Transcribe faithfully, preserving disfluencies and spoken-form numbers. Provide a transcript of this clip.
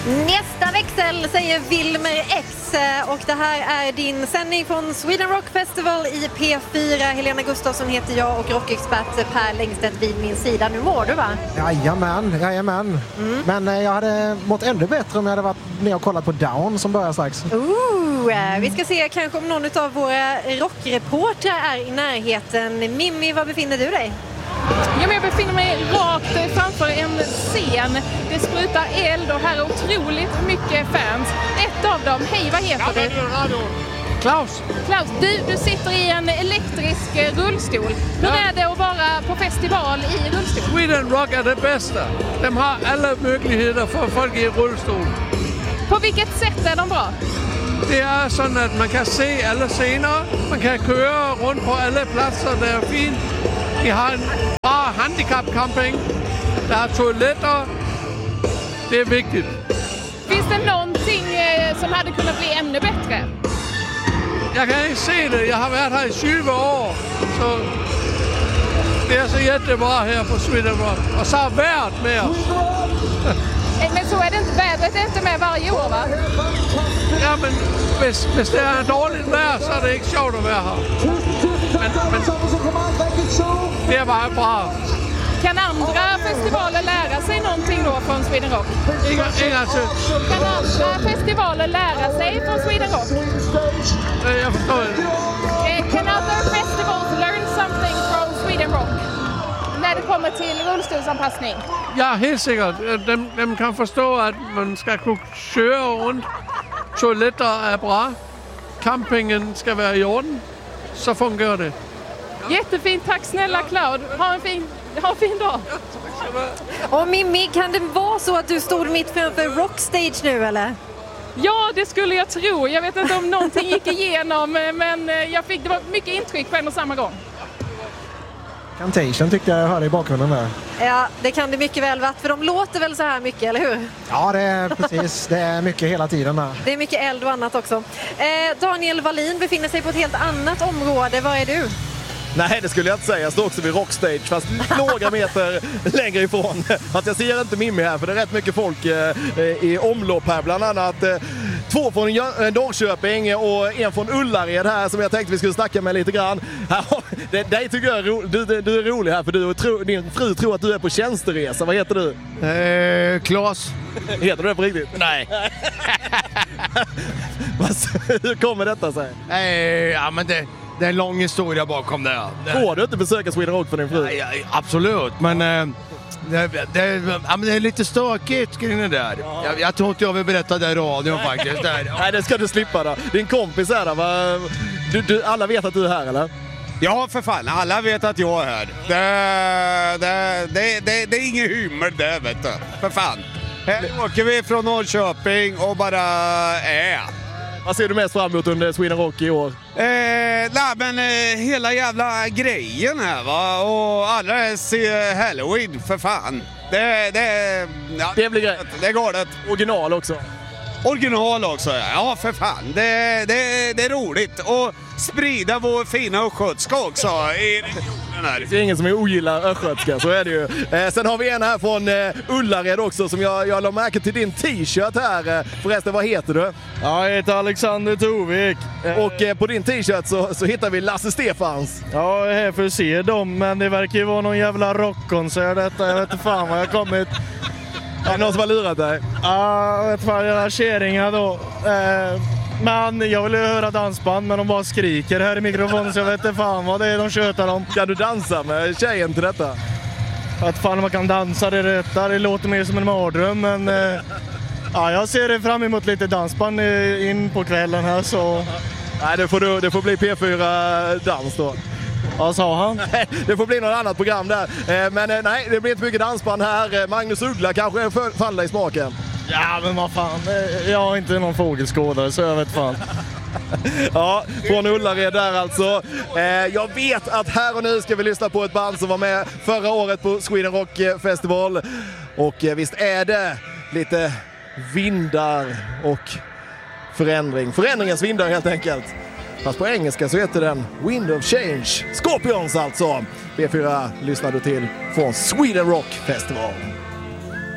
Nästa växel säger Wilmer X och det här är din sändning från Sweden Rock Festival i P fyra. Helena Gustafsson heter jag och rockexpert Per Längstedt vid min sida. Nu mår du va? Jajamän, jajamän. Mm. Men eh, jag hade mått ännu bättre om jag hade varit ner och kollat på Down som börjar strax. Ooh, vi ska se kanske om någon av våra rockreportrar är i närheten. Mimmi, var befinner du dig? Ja, men jag befinner mig rakt framför en scen. Det sprutar eld och här är otroligt mycket fans. Ett av dem, hej vad heter du? Klaus. Klaus, du, du sitter i en elektrisk rullstol. Hur Ja. är det att vara på festival i rullstol? Sweden Rock är det bästa. De har alla möjligheter för folk i rullstol. På vilket sätt är de bra? Det är så att man kan se alla scener. Man kan köra runt på alla platser där är fint. De har en bra handikappcamping. Det är toaletter. Det är viktigt. Finns det någonting eh, som hade kunnat bli ännu bättre? Jag kan inte se det. Jag har varit här i tjugo år. Så det är så jättebra här på Sweden Rock. Och så har värt med oss. Men så är det inte. Vädret är inte med varje år va? Ja, men hvis, hvis det är dåligt vejr, så är det inte sjovt att vara här. Men, men det var bra. Kan andra festivaler lära sig någonting då från Sweden Rock? Inga, inga så. Kan andra festivaler lära sig från Sweden Rock? Jag förstår inte. Eh, Can other festivals learn something from Sweden Rock? När det kommer till rullstolsanpassning? Ja, helt säkert. De, de kan förstå att man ska kunna köra runt. Toaletter är bra. Campingen ska vara i ordning. Så fungerar det. Jättefint, tack snälla Cloud. Ha en fin, ha en fin dag. Och Mimmi, kan det vara så att du stod mitt framför Rockstage nu eller? Ja, det skulle jag tro. Jag vet inte om någonting gick igenom, men jag fick, det var mycket intryck på en och samma gång. Cantation tyckte jag hörde i bakgrunden där. Ja, det kan det mycket väl vara, för de låter väl så här mycket, eller hur? Ja, det är precis. Det är mycket hela tiden där. Det är mycket eld och annat också. Eh, Daniel Wallin befinner sig på ett helt annat område. Var är du? Nej, det skulle jag inte säga. Jag står också vid Rockstage, fast några meter längre ifrån. Att jag ser inte Mimmi här, för det är rätt mycket folk eh, i omlopp här. Bland annat eh, två från Jö- Norrköping och en från Ullared här som jag tänkte vi skulle snacka med lite grann. Det, dig tycker jag är ro- du, du, du är rolig här, för du och tro, din fru tror att du är på tjänsteresa. Vad heter du? Eh, Claes. Heter du det på riktigt? Nej. Hur kommer detta sig? Eh, ja, men det, det är en lång historia bakom det. Får du inte besöka Sweden Rock för din fru? Ja, ja, absolut, men eh, det, det, ja, men det är lite stökigt kring det där. Ja. Jag, jag tror inte jag vill berätta det i radion faktiskt. Där. Nej, det ska du slippa då. Din kompis är där, va? Du, du, alla vet att du är här, eller? Ja, för fan. Alla vet att jag är här. Det, det, det, det, det är ingen humor där, vet du. För fan. Här åker vi från Norrköping och bara är. Vad ser du mest fram emot under Sweden Rock i år? Eh, nej, men eh, hela jävla grejen här, va? Och alla ser Halloween, för fan. Det, det, ja, det blir grej. Det är galet. Original också. Original också, ja. Ja, för fan. Det, det, det är roligt. Och sprida vår fina östgötska också i regionen här. Det är ingen som ogillar östgötska, så är det ju. Eh, sen har vi en här från eh, Ullared också, som jag, jag la märke till din t-shirt här. Eh, förresten, vad heter du? Ja, jag heter Alexander Tovik. Och eh, på din t-shirt så, så hittar vi Lasse Stefans. Ja, jag är här för att se dem, men det verkar ju vara någon jävla rockkonsert detta. Jag vet inte fan vad jag kommit. Är det någon som har lurat dig? Ja, jag vet fan, jävla käringar då. Eh, men jag vill ju höra dansband, men de bara skriker här i mikrofonen, så jag vet inte fan vad det är de tjötar om. Kan du dansa med tjejen till detta? Att fan man kan dansa det rätta, det låter mer som en mardröm, men eh, ja, jag ser fram emot lite dansband in på kvällen här, så... Nej, det får, du, det får bli P fyra-dans då. Vad sa han? Det får bli något annat program där. Men nej, det blir inte mycket dansband här. Magnus Uggla kanske faller dig i smaken. Ja, men vad fan. Jag är inte någon fågelskådare, så jag vet fan. Ja, från Ullared där alltså. Jag vet att här och nu ska vi lyssna på ett band som var med förra året på Sweden Rock Festival. Och visst är det lite vindar och förändring. Förändringens vindar helt enkelt. Fast på engelska så heter den Wind of Change. Scorpions alltså. B fyra lyssnar du till från Sweden Rock Festival.